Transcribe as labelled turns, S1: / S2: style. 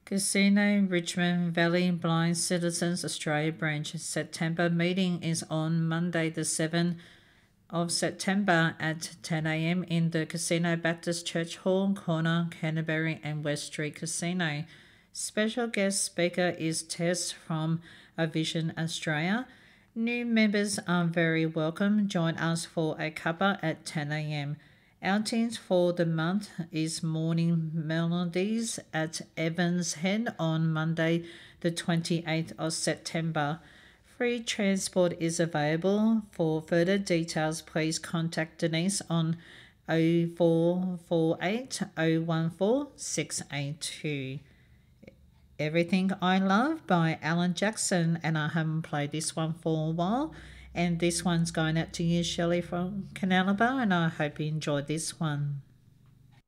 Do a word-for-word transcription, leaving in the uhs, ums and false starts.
S1: Casino Richmond Valley Blind Citizens Australia Branch September meeting is on Monday the seventh of September at ten a m in the Casino Baptist Church Hall, corner Canterbury and West Street Casino. Special guest speaker is Tess from A Vision Australia. New members are very welcome. Join us for a cuppa at ten a m Outings for the month is Morning Melodies at Evans Head on Monday the twenty-eighth of September. Free transport is available. For further details, please contact Denise on oh four four eight, oh one four, six eight two. Everything I Love by Alan Jackson, and I haven't played this one for a while. And this one's going out to you, Shelley from Canalaba, and I hope you enjoyed this one.